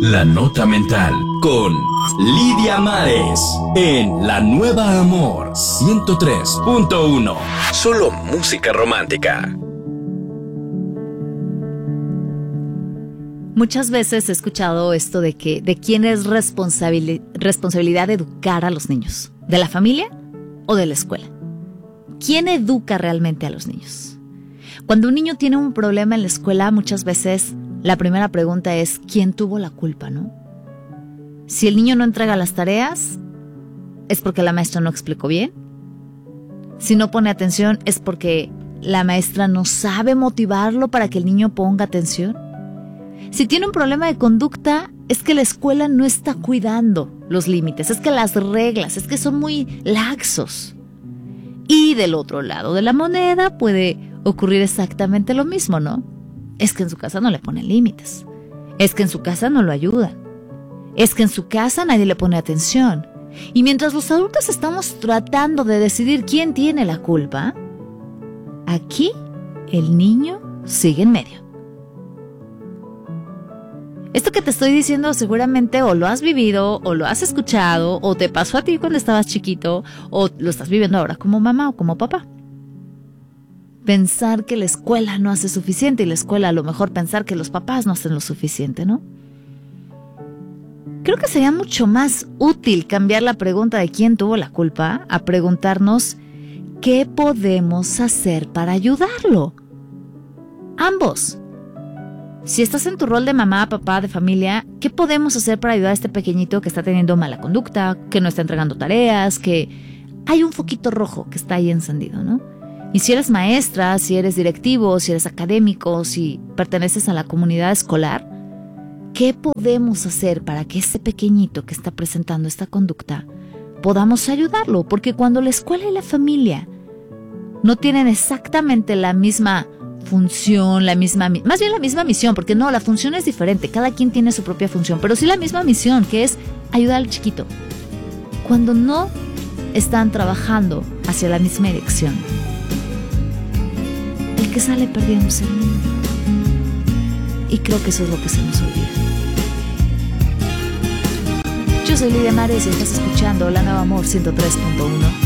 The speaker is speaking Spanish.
La Nota Mental con Lidia Mares en La Nueva Amor 103.1. Solo música romántica. Muchas veces he escuchado esto de quién es responsabilidad de educar a los niños, ¿de la familia o de la escuela? ¿Quién educa realmente a los niños? Cuando un niño tiene un problema en la escuela, muchas veces la primera pregunta es ¿quién tuvo la culpa, no? Si el niño no entrega las tareas, es porque la maestra no explicó bien. Si no pone atención, es porque la maestra no sabe motivarlo para que el niño ponga atención. Si tiene un problema de conducta, es que la escuela no está cuidando los límites, es que las reglas, es que son muy laxos. Y del otro lado de la moneda puede ocurrir exactamente lo mismo, ¿no? Es que en su casa no le ponen límites, es que en su casa no lo ayudan, es que en su casa nadie le pone atención. Y mientras los adultos estamos tratando de decidir quién tiene la culpa, aquí el niño sigue en medio. Esto que te estoy diciendo seguramente o lo has vivido, o lo has escuchado, o te pasó a ti cuando estabas chiquito, o lo estás viviendo ahora como mamá o como papá. Pensar que la escuela no hace suficiente y la escuela a lo mejor pensar que los papás no hacen lo suficiente, ¿no? Creo que sería mucho más útil cambiar la pregunta de quién tuvo la culpa a preguntarnos qué podemos hacer para ayudarlo. Ambos. Si estás en tu rol de mamá, papá, de familia, ¿qué podemos hacer para ayudar a este pequeñito que está teniendo mala conducta, que no está entregando tareas, que hay un foquito rojo que está ahí encendido, ¿no? Y si eres maestra, si eres directivo, si eres académico, si perteneces a la comunidad escolar, ¿qué podemos hacer para que ese pequeñito que está presentando esta conducta podamos ayudarlo? Porque cuando la escuela y la familia no tienen exactamente la misma función, más bien la misma misión, porque no, la función es diferente, cada quien tiene su propia función, pero sí la misma misión, que es ayudar al chiquito. Cuando no están trabajando hacia la misma dirección, el que sale perdiendo es el niño. Y creo que eso es lo que se nos olvida. Yo soy Lidia Mares y estás escuchando La Nueva Amor 103.1.